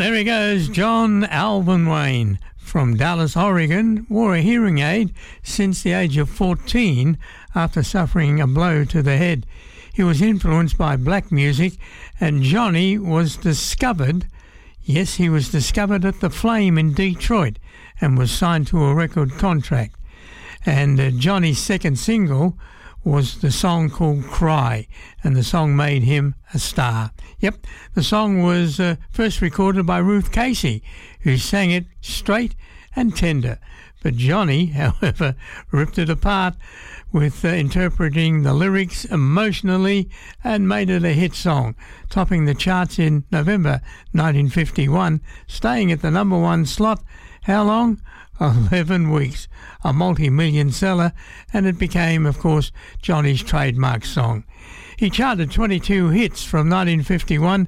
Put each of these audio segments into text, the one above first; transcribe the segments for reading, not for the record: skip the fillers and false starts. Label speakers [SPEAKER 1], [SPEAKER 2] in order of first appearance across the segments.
[SPEAKER 1] There he goes, John Alvin Wayne from Dallas, Oregon, wore a hearing aid since the age of 14 after suffering a blow to the head. He was influenced by black music, and Johnny was discovered, yes, he was discovered at the Flame in Detroit and was signed to a record contract. And Johnny's second single was the song called Cry, and the song made him a star. Yep, the song was first recorded by Ruth Casey, who sang it straight and tender. But Johnny, however, ripped it apart with interpreting the lyrics emotionally and made it a hit song, topping the charts in November 1951, staying at the number one slot. How long? 11 weeks, a multi-million seller, and it became, of course, Johnny's trademark song. He charted 22 hits from 1951 to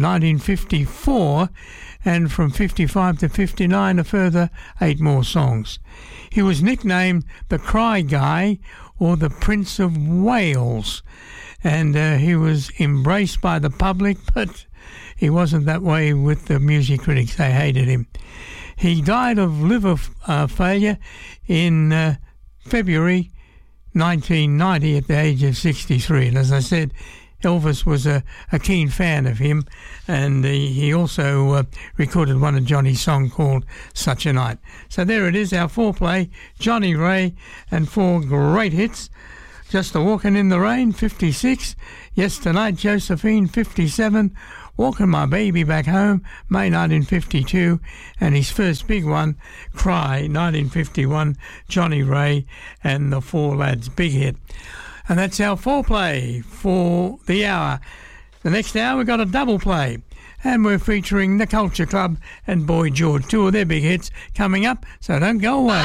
[SPEAKER 1] 1954, and from 55 to 59 a further 8 more songs. He was nicknamed the Cry Guy or the Prince of Wales, and he was embraced by the public, but he wasn't that way with the music critics. They hated him. He died of liver failure in February 1990 at the age of 63. And as I said, Elvis was a keen fan of him, and he also recorded one of Johnny's songs called Such a Night. So there it is, our foreplay, Johnny Ray, and 4 great hits. Just a Walking in the Rain, 56. Yes Tonight, Josephine, 57. Walking My Baby Back Home, May 1952, and his first big one, Cry, 1951, Johnny Ray and the Four Lads, big hit. And that's our foreplay for the hour. The next hour we've got a double play, and we're featuring the Culture Club and Boy George, 2 of their big hits coming up, so don't go away.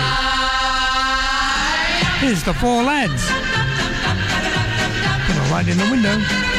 [SPEAKER 1] Here's the Four Lads. Put it right in the window.